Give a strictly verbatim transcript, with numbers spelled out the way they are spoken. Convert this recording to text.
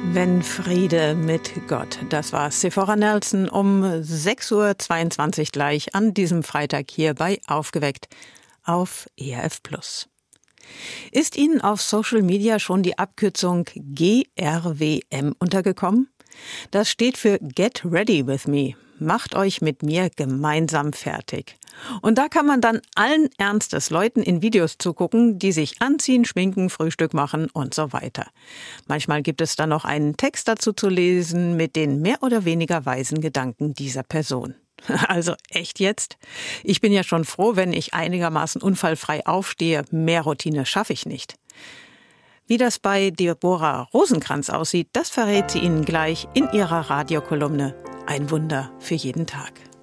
Wenn Friede mit Gott. Das war Sephora Nelson um sechs Uhr zweiundzwanzig gleich an diesem Freitag hier bei Aufgeweckt auf E R F Plus. Ist Ihnen auf Social Media schon die Abkürzung G R W M untergekommen? Das steht für Get Ready With Me. Macht euch mit mir gemeinsam fertig. Und da kann man dann allen Ernstes Leuten in Videos zugucken, die sich anziehen, schminken, Frühstück machen und so weiter. Manchmal gibt es dann noch einen Text dazu zu lesen mit den mehr oder weniger weisen Gedanken dieser Person. Also echt jetzt? Ich bin ja schon froh, wenn ich einigermaßen unfallfrei aufstehe. Mehr Routine schaffe ich nicht. Wie das bei Deborah Rosenkranz aussieht, das verrät sie Ihnen gleich in ihrer Radiokolumne Ein Wunder für jeden Tag.